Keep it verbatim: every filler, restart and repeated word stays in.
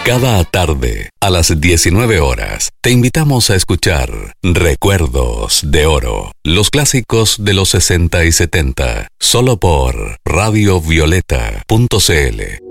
Cada tarde, a las diecinueve horas, te invitamos a escuchar Recuerdos de Oro, los clásicos de los sesenta y setenta, solo por radio violeta punto c l.